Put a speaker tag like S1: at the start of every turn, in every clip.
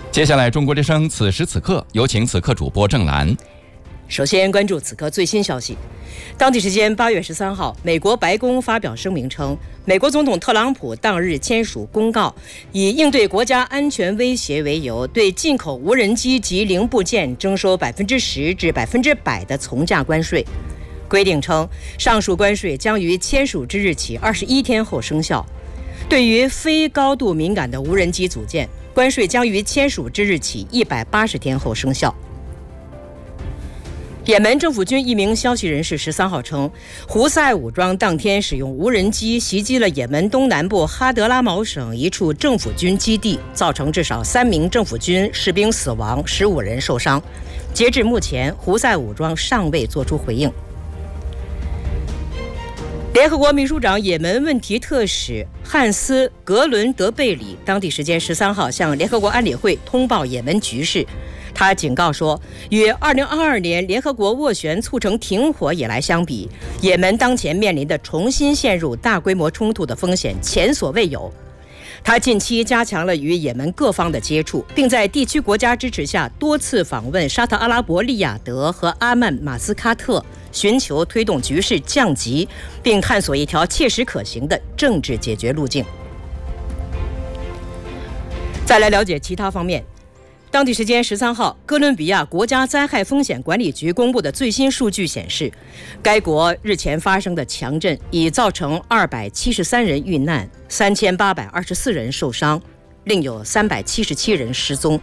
S1: 接下来，中国之声此时此刻，有请此刻主播郑兰。
S2: 首先关注此刻最新消息。当地时间8月13号，美国白宫发表声明称，美国总统特朗普当日签署公告，以应对国家安全威胁为由，对进口无人机及零部件征收10%至100%的从价关税。规定称，上述关税将于签署之日起21天后生效。对于非高度敏感的无人机组件，关税将于签署之日起180天后生效。也门政府军一名消息人士13号称，胡塞武装当天使用无人机袭击了也门东南部哈德拉茅省一处政府军基地，造成至少3名政府军士兵死亡，15人受伤。截至目前，胡塞武装尚未作出回应。联合国秘书长也门问题特使汉斯·格伦德贝里当地时间13号向联合国安理会通报也门局势。他警告说，与2022年联合国斡旋促成停火以来相比，也门当前面临的重新陷入大规模冲突的风险前所未有。他近期加强了与也门各方的接触，并在地区国家支持下多次访问沙特阿拉伯利雅得和阿曼马斯喀特，寻求推动局势降级，并探索一条切实可行的政治解决路径。再来了解其他方面。当地时间13号，哥伦比亚国家灾害风险管理局公布的最新数据显示，该国日前发生的强震已造成273人遇难，3824人受伤，另有377人失踪。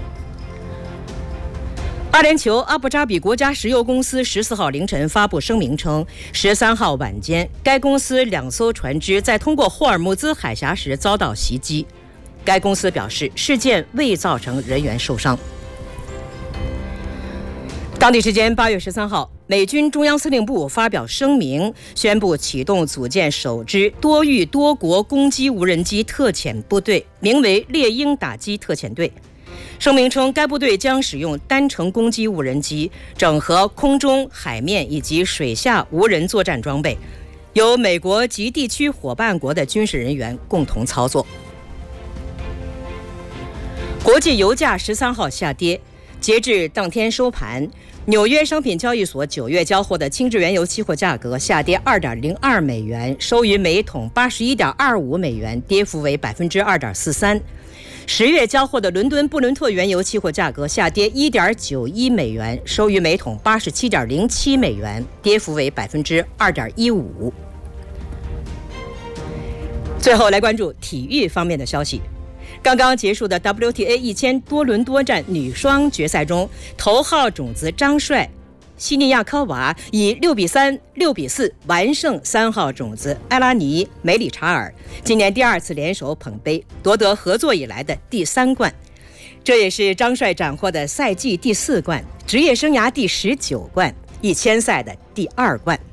S2: 阿联酋阿布扎比国家石油公司14号凌晨发布声明称，13号晚间，该公司2艘船只在通过霍尔木兹海峡时遭到袭击。该公司表示，事件未造成人员受伤。当地时间8月13号，美军中央司令部发表声明，宣布启动组建首支多域多国攻击无人机特遣部队，名为猎鹰打击特遣队。声明称，该部队将使用单程攻击无人机，整合空中、海面以及水下无人作战装备，由美国及地区伙伴国的军事人员共同操作。国际油价13号下跌，截至当天收盘，纽约商品交易所9月交货的轻质原油期货价格下跌2.02美元，收于每桶81.25美元，跌幅为2.43%。10月交货的伦敦布伦特原油期货价格下跌1.91美元，收于每桶87.07美元，跌幅为2.15%。最后来关注体育方面的消息。刚刚结束的 WTA 1000多伦多站女双决赛中，头号种子张帅、西尼亚科娃以6-3、6-4完胜3号种子埃拉尼、梅里查尔，今年第2次联手捧杯，夺得合作以来的第3冠。这也是张帅斩获的赛季第4冠，职业生涯第19冠，1000赛的第2冠。